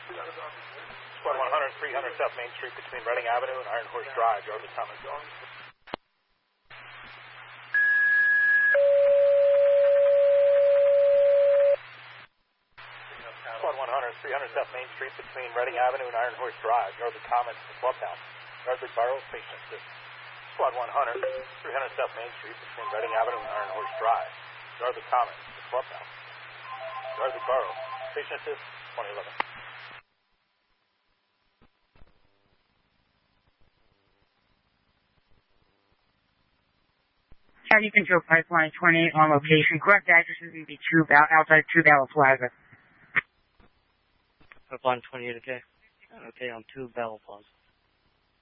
Squad 100, 300 South Main Street between Reading Avenue and Iron Horse Drive. Yard with Thomas. Squad 100, 300 South Main Street between Reading Avenue and Iron Horse Drive. Yard with Commons to the clubhouse. Yardley Borough, patient assist. Squad 100, 300 South Main Street between Reading Avenue and Iron Horse Drive. Yardley Commons to the clubhouse. Yardley Borough, patient assist, 2011. County Control Pipeline 28 on location. Correct address is going to be outside True Battle Plaza. Pipeline 28, okay. Okay, on 2 Battle Plaza.